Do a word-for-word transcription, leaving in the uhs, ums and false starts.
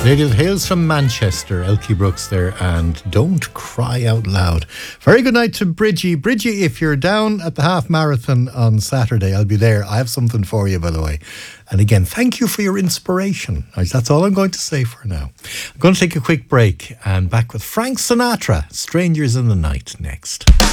Lady that hails from Manchester, Elkie Brooks there, and Don't Cry Out Loud. Very good night to Bridgie. Bridgie, if you're down at the half marathon on Saturday, I'll be there. I have something for you, by the way. And again, thank you for your inspiration. That's all I'm going to say for now. I'm going to take a quick break and back with Frank Sinatra, Strangers in the Night, next.